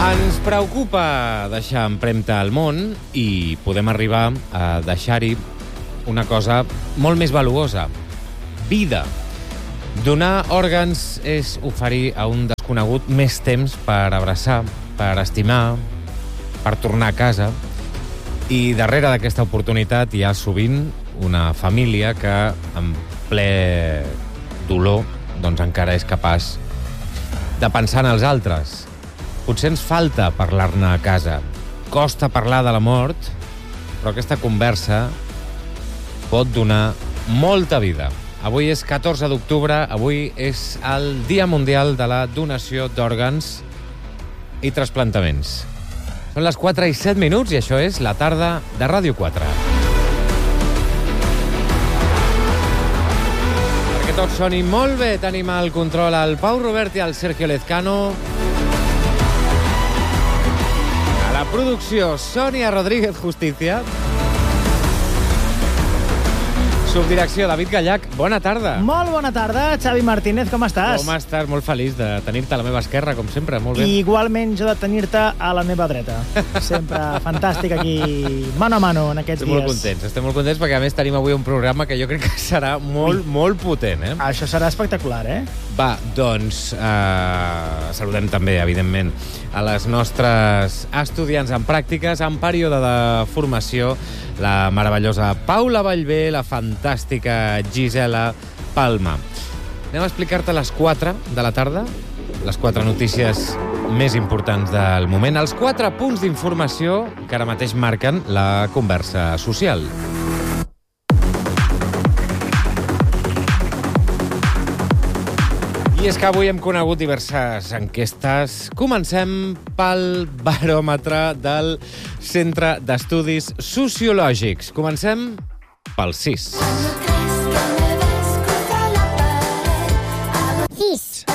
Ens preocupa deixar empremta al món i podem arribar a deixar-hi una cosa molt més valuosa. Vida. Donar òrgans és oferir a un desconegut més temps per abraçar, per estimar, per tornar a casa. I darrere d'aquesta oportunitat hi ha sovint una família que, en ple dolor, doncs encara és capaç de pensar en els altres. Potser ens falta parlar-ne a casa. Costa parlar de la mort, però aquesta conversa pot donar molta vida. Avui és 14 d'octubre, avui és el Dia Mundial de la Donació d'Òrgans i Trasplantaments. Són les 4:07 i això és la tarda de Ràdio 4. Perquè tot soni molt bé, tenim al control el Pau Robert i el Sergio Lezcano. A la producció, Sònia Rodríguez Justicia. Subdirecció, David Gallac. Bona tarda. Molt bona tarda, Xavi Martínez, com estàs? Com estàs? Molt feliç de tenir-te a la meva esquerra, com sempre, molt bé. I igualment jo de tenir-te a la meva dreta. Sempre fantàstic aquí, mano a mano, en aquests dies. Estem molt contents perquè, a més, tenim avui un programa que jo crec que serà molt potent, eh? Això serà espectacular, eh? Va, doncs, saludem també, evidentment, a les nostres estudiants en pràctiques, en període de formació, la meravellosa Paula Vallvé, la fantàstica Gisela Palma. Anem a explicar-te a les 4 de la tarda, les 4 notícies més importants del moment, els 4 punts d'informació que ara mateix marquen la conversa social. I és que avui hem conegut diverses enquestes. Comencem pel baròmetre del Centre d'Estudis Sociològics. Comencem pel CIS. CIS.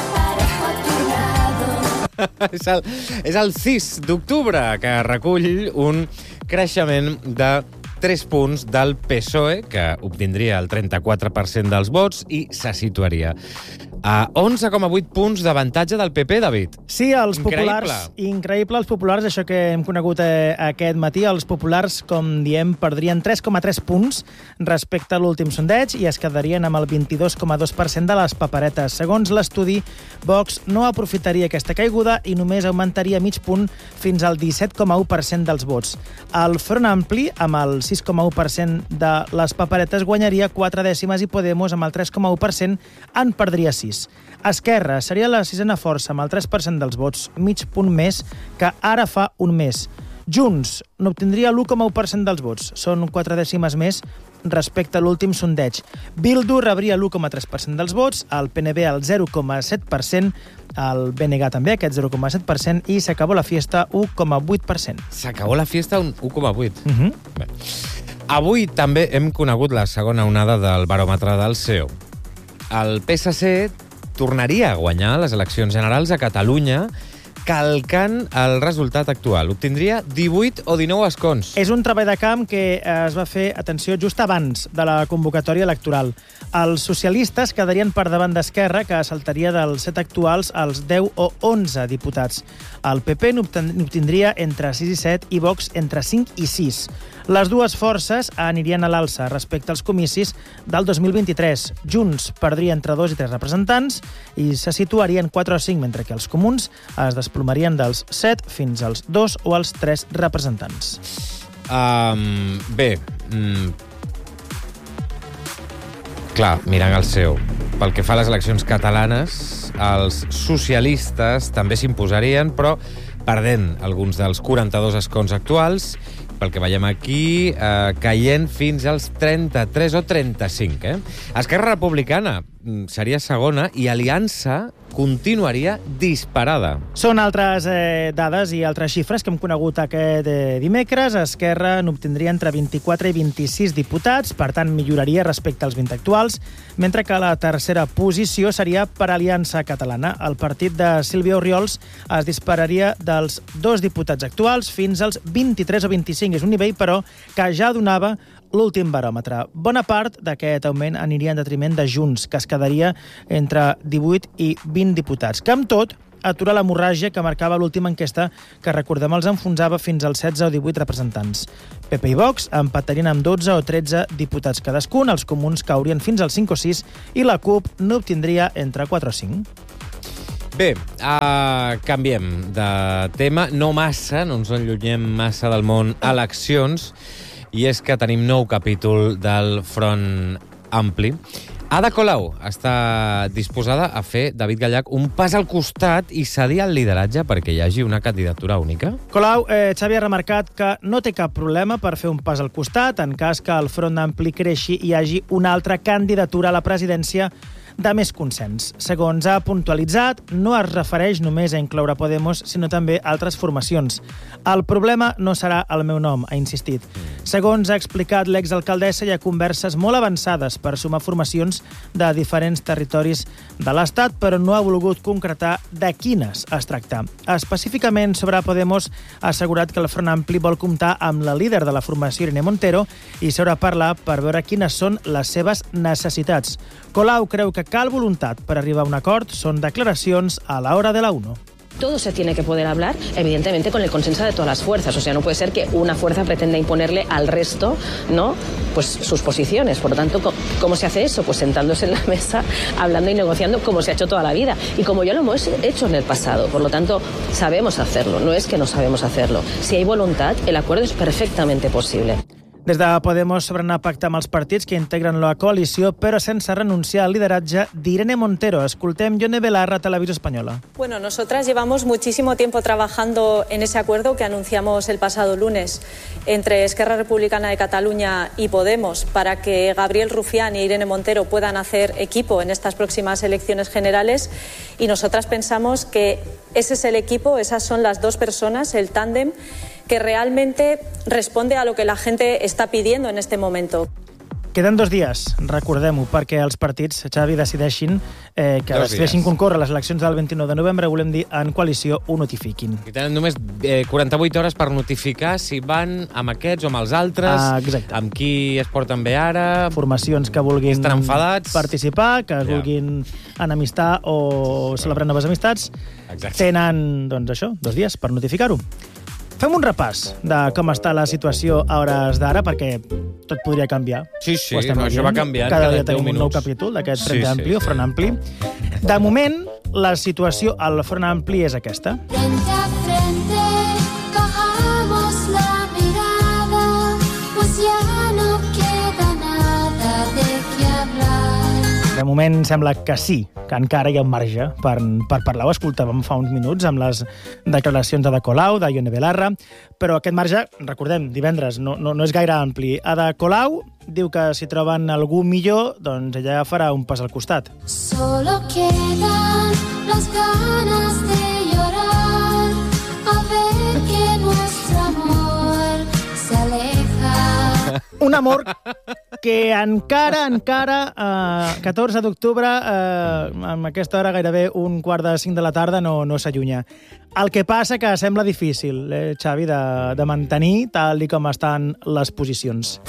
És el 6 d'octubre, que recull un creixement de 3 punts del PSOE, que obtindria el 34% dels vots i se situaria a 11,8 punts d'avantatge del PP, David. Sí, els populars... Increïble, els populars, això que hem conegut aquest matí, els populars, com diem, perdrien 3,3 punts respecte a l'últim sondeig i es quedarien amb el 22,2% de les paperetes. Segons l'estudi, Vox no aprofitaria aquesta caiguda i només augmentaria mig punt fins al 17,1% dels vots. El Front Ampli, amb el 6,1% de les paperetes, guanyaria 4 dècimes i Podemos, amb el 3,1%, en perdria 6. Esquerra seria la sisena força amb el 3% dels vots, mig punt més que ara fa un mes. Junts n'obtindria l'1,1% dels vots, són 4 dècimes més respecte a l'últim sondeig. Bildu rebria l'1,3% dels vots, el PNB el 0,7%, el BNG també, aquest 0,7%, i s'acabó la fiesta 1,8%. S'acabó la fiesta un 1,8%. Bé. Avui també hem conegut la segona onada del baròmetre del CEO. El PSC tornaria a guanyar les eleccions generals a Catalunya calcant el resultat actual. Obtindria 18 o 19 escons. És un treball de camp que es va fer, atenció, just abans de la convocatòria electoral. Els socialistes quedarien per davant d'Esquerra, que saltaria dels 7 actuals als 10 o 11 diputats. El PP n'obtindria entre 6 i 7 i Vox entre 5 i 6. Les dues forces anirien a l'alça respecte als comicis del 2023. Junts perdria entre 2 i 3 representants i se situarien 4 o 5, mentre que els comuns es desplomarien dels 7 fins als 2 o als 3 representants. Clar, mirant el seu. Pel que fa a les eleccions catalanes, els socialistes també s'imposarien, però perdent alguns dels 42 escons actuals, pel que veiem aquí, caient fins als 33 o 35. Esquerra Republicana seria segona i Aliança continuaria disparada. Són altres dades i altres xifres que hem conegut aquest dimecres. Esquerra n'obtindria entre 24 i 26 diputats, per tant milloraria respecte als 20 actuals, mentre que la tercera posició seria per Aliança Catalana. El partit de Sílvia Orriols es dispararia dels 2 diputats actuals fins als 23 o 25. És un nivell, però, que ja donava l'últim baròmetre. Bona part d'aquest augment aniria en detriment de Junts, que es quedaria entre 18 i 20 diputats. Que amb tot, aturar l'hemorràgia que marcava l'última enquesta que, recordem, els enfonsava fins als 16 o 18 representants. PP i Vox empatarien amb 12 o 13 diputats cadascun, els comuns caurien fins als 5 o 6 i la CUP n'obtindria entre 4 o 5. Bé, canviem de tema. No massa, no ens enllunyem massa del món eleccions, i és que tenim nou capítol del Front Ampli. Ada Colau està disposada a fer, David Gallach, un pas al costat i cedir el lideratge perquè hi hagi una candidatura única? Colau, Xavi ha remarcat que no té cap problema per fer un pas al costat en cas que el Front Ampli creixi i hi hagi una altra candidatura a la presidència de més consens. Segons ha puntualitzat, no es refereix només a incloure Podemos, sinó també altres formacions. El problema no serà el meu nom, ha insistit. Segons ha explicat l'exalcaldessa, hi ha converses molt avançades per sumar formacions de diferents territoris de l'Estat, però no ha volgut concretar de quines es tracta. Específicament sobre Podemos, ha assegurat que el Front Ampli vol comptar amb la líder de la formació, Irene Montero, i s'haurà de parlar per veure quines són les seves necessitats. Colau creu que cal voluntat per arribar a un acord, són declaracions a la hora de la 1. Todo se tiene que poder hablar, evidentemente, con el consenso de todas las fuerzas. O sea, no puede ser que una fuerza pretenda imponerle al resto, ¿no?, pues sus posiciones. Por lo tanto, ¿cómo se hace eso? Pues sentándose en la mesa, hablando y negociando, como se ha hecho toda la vida. Y como ya lo hemos hecho en el pasado. Por lo tanto, sabemos hacerlo. No es que no sabemos hacerlo. Si hay voluntad, el acuerdo es perfectamente posible. Des de Podemos s'hauran de pactar amb els partits que integren la coalició, però sense renunciar al lideratge d'Irene Montero. Escoltem Yone Belarra, Televisió Espanyola. Bueno, nosotras llevamos muchísimo tiempo trabajando en ese acuerdo que anunciamos el pasado lunes entre Esquerra Republicana de Cataluña y Podemos para que Gabriel Rufián y Irene Montero puedan hacer equipo en estas próximas elecciones generales, y nosotras pensamos que ese es el equipo, esas son las dos personas, el tándem, que realmente responde a lo que la gente está pidiendo en este momento. Queden 2 dies, recordem-ho, perquè els partits, Xavi, decideixin concórrer a les eleccions del 29 de novembre, volem dir, en coalició, ho notifiquin. I tenen només 48 hores per notificar si van amb aquests o amb els altres, amb qui es porten bé ara... Formacions que vulguin estan enfadats, participar, que vulguin enemistar o celebrar noves amistats. Tenen, doncs això, 2 dies per notificar-ho. Fem un repàs de com està la situació a hores d'ara, perquè tot podria canviar. Sí, això va canviant cada dia tenim un nou capítol d'aquest Front Ampli o Front Ampli. De moment, la situació al Front Ampli és aquesta. Frente a frente, bajamos la mirada, pues ya no queda nada de qué hablar. De moment sembla que sí, que encara hi ha un marge per parlar. Ho escoltàvem fa uns minuts amb les declaracions de Colau, de Yone Belarra, però aquest marge, recordem, divendres, no és gaire ampli. Ada Colau diu que si troben algú millor, doncs ella farà un pas al costat. Solo quedan las ganas de llorar, a ver que nuestro amor se aleja. Un amor que encara, 14 d'octubre, amb aquesta hora gairebé 1:45 de la tarda, no s'allunya. El que passa que sembla difícil, Xavi, de mantenir tal com estan les posicions.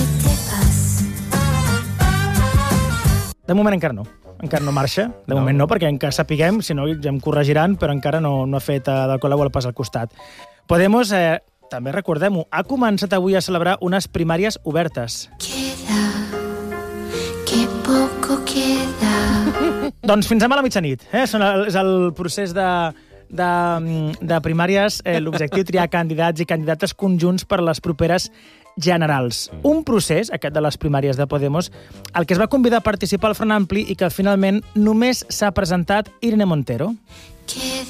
De moment encara no marxa, de moment no, perquè encara sapiguem, si no ja em corregiran, però encara no ha fet de Colau el pas al costat. Podemos... també recordem-ho, ha començat avui a celebrar unes primàries obertes. Queda, que poco queda. Doncs fins demà a la mitjanit. És el procés de primàries. L'objectiu triar candidats i candidates conjunts per a les properes generals. Un procés, aquest de les primàries de Podemos, al que es va convidar a participar al Front Ampli i que finalment només s'ha presentat Irene Montero.